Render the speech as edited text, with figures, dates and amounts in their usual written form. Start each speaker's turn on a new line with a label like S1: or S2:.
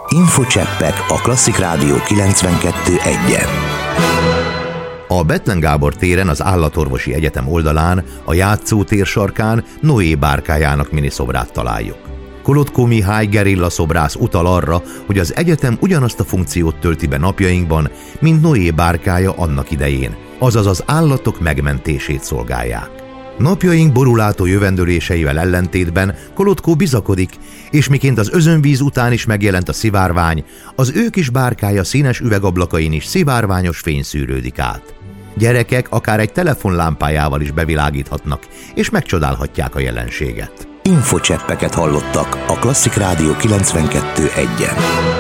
S1: Infocseppek a Klasszik Rádió 92.1-en.
S2: A Bethlen Gábor téren az Állatorvosi Egyetem oldalán, a játszótér sarkán Noé bárkájának miniszobrát találjuk. Kolotko Mihály gerilla szobrász utal arra, hogy az egyetem ugyanazt a funkciót tölti be napjainkban, mint Noé bárkája annak idején, azaz az állatok megmentését szolgálják. Napjaink borulátó jövendőléseivel ellentétben Kolotko bizakodik, és miként az özönvíz után is megjelent a szivárvány, az ő kis bárkája színes üvegablakain is szivárványos fény szűrődik át. Gyerekek akár egy telefonlámpájával is bevilágíthatnak, és megcsodálhatják a jelenséget.
S1: Infocseppeket hallottak a Klasszik Rádió 92.1-en.